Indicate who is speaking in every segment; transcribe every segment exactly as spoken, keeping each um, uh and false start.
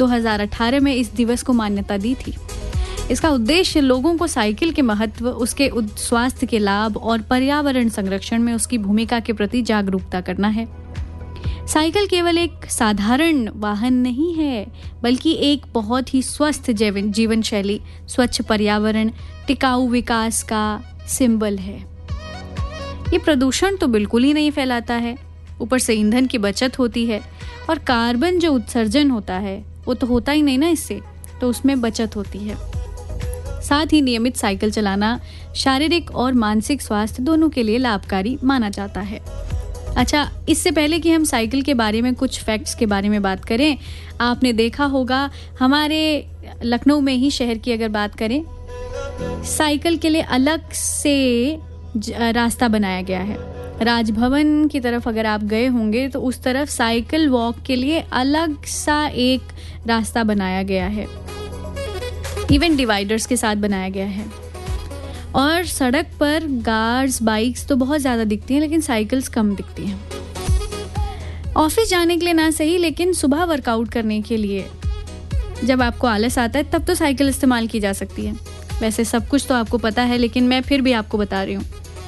Speaker 1: दो हज़ार अठारह में इस दिवस को मान्यता दी थी। इसका उद्देश्य लोगों को साइकिल के महत्व, उसके स्वास्थ्य के लाभ और पर्यावरण संरक्षण में उसकी भूमिका के प्रति जागरूकता करना है। साइकिल केवल एक साधारण वाहन नहीं है, बल्कि एक बहुत ही स्वस्थ जीवन शैली, स्वच्छ पर्यावरण, टिकाऊ विकास का सिंबल है। ये प्रदूषण तो बिल्कुल ही नहीं फैलाता है, ऊपर से ईंधन की बचत होती है और कार्बन जो उत्सर्जन होता है वो तो होता ही नहीं ना इससे, तो उसमें बचत होती है। साथ ही नियमित साइकिल चलाना शारीरिक और मानसिक स्वास्थ्य दोनों के लिए लाभकारी माना जाता है। अच्छा, इससे पहले कि हम साइकिल के बारे में कुछ फैक्ट्स के बारे में बात करें, आपने देखा होगा हमारे लखनऊ में ही शहर की अगर बात करें, साइकिल के लिए अलग से रास्ता बनाया गया है। राजभवन की तरफ अगर आप गए होंगे तो उस तरफ साइकिल वॉक के लिए अलग सा एक रास्ता बनाया गया है, इवन डिवाइडर्स के साथ बनाया गया है। और सड़क पर कार्स, बाइक्स तो बहुत ज़्यादा दिखती हैं, लेकिन साइकिल्स कम दिखती हैं। ऑफिस जाने के लिए ना सही, लेकिन सुबह वर्कआउट करने के लिए जब आपको आलस आता है तब तो साइकिल इस्तेमाल की जा सकती है। वैसे सब कुछ तो आपको पता है, लेकिन मैं फिर भी आपको बता रही हूँ।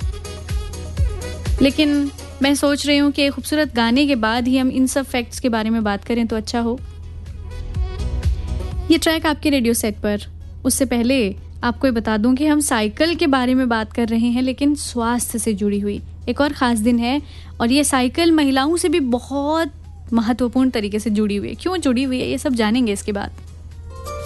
Speaker 1: लेकिन मैं सोच रही हूँ कि खूबसूरत गाने के बाद ही हम इन सब फैक्ट्स के बारे में बात करें तो अच्छा हो। ये ट्रैक आपके रेडियो सेट पर। उससे पहले आपको ये बता दूं कि हम साइकिल के बारे में बात कर रहे हैं, लेकिन स्वास्थ्य से जुड़ी हुई एक और ख़ास दिन है, और ये साइकिल महिलाओं से भी बहुत महत्वपूर्ण तरीके से जुड़ी हुई है। क्यों जुड़ी हुई है ये सब जानेंगे इसके बाद।